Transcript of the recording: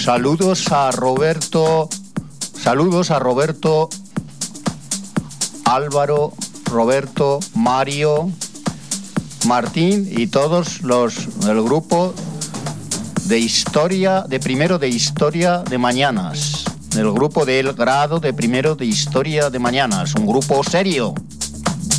Saludos a Roberto, Álvaro, Roberto, Mario, Martín y todos los del grupo de historia, de primero de historia de mañanas, del grupo del grado de primero de historia de mañanas, un grupo serio.